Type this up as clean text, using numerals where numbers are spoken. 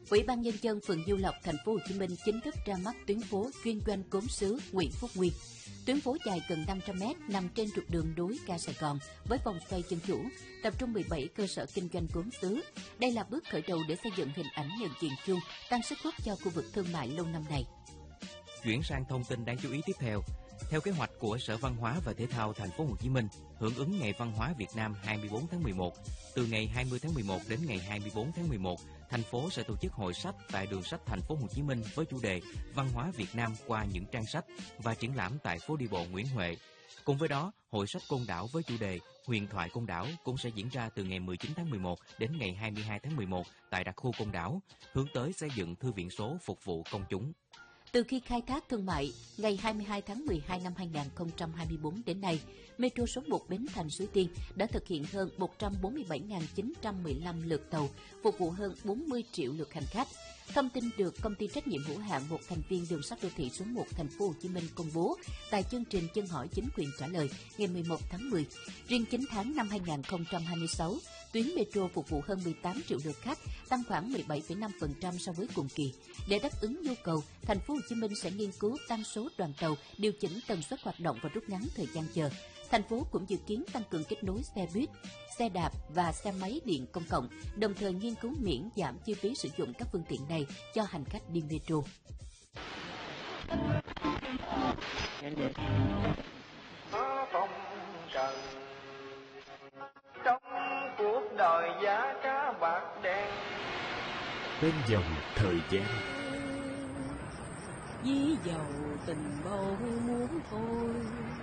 Ủy ban Nhân dân phường Du Lộc, thành phố Hồ Chí Minh chính thức ra mắt tuyến phố chuyên doanh gốm sứ Nguyễn Phúc Nguyên. Tuyến phố dài gần 500 m nằm trên trục đường nối ga Sài Gòn với vòng xoay dân chủ, tập trung 17 cơ sở kinh doanh gốm sứ. Đây là bước khởi đầu để xây dựng hình ảnh nhận diện chung, tăng sức hút cho khu vực thương mại lâu năm này. Chuyển sang thông tin đáng chú ý tiếp theo. Theo kế hoạch của Sở Văn hóa và Thể thao Thành phố Hồ Chí Minh, hưởng ứng Ngày Văn hóa Việt Nam 24 tháng 11, từ ngày 20 tháng 11 đến ngày 24 tháng 11, thành phố sẽ tổ chức hội sách tại Đường sách Thành phố Hồ Chí Minh với chủ đề Văn hóa Việt Nam qua những trang sách và triển lãm tại phố đi bộ Nguyễn Huệ. Cùng với đó, hội sách Côn Đảo với chủ đề Huyền thoại Côn Đảo cũng sẽ diễn ra từ ngày 19 tháng 11 đến ngày 22 tháng 11 tại đặc khu Côn Đảo, hướng tới xây dựng thư viện số phục vụ công chúng. Từ khi khai thác thương mại, ngày 22 tháng 12 năm 2024 đến nay, Metro số 1 Bến Thành Suối Tiên đã thực hiện hơn 147.915 lượt tàu, phục vụ hơn 40 triệu lượt hành khách. Thông tin được Công ty trách nhiệm hữu hạn một thành viên Đường sắt đô thị số 1 Thành phố Hồ Chí Minh công bố tại chương trình Chân hỏi chính quyền trả lời ngày 11 tháng 10. Riêng 9 tháng năm 2026, tuyến Metro phục vụ hơn 18 triệu lượt khách, tăng khoảng 17,5% so với cùng kỳ. Để đáp ứng nhu cầu, Thành phố Hồ Chí Minh sẽ nghiên cứu tăng số đoàn tàu, điều chỉnh tần suất hoạt động và rút ngắn thời gian chờ. Thành phố cũng dự kiến tăng cường kết nối xe buýt, xe đạp và xe máy điện công cộng, đồng thời nghiên cứu miễn giảm chi phí sử dụng các phương tiện này cho hành khách đi Metro. Phong trần trong cuộc đời giá cá bạc đen, bên dòng thời gian Dí dầu tình bầu muốn thôi.